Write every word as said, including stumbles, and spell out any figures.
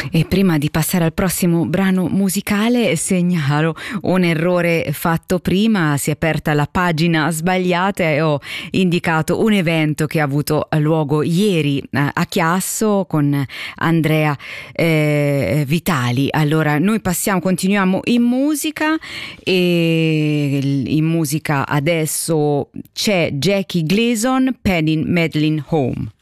E prima di passare al prossimo brano musicale segnalo un errore fatto prima: si è aperta la pagina sbagliata e ho indicato un evento che ha avuto luogo ieri a Chiasso con Andrea eh, Vitali. Allora noi passiamo, continuiamo in musica, e in musica adesso c'è Jackie Gleason, Penny Madeline Home.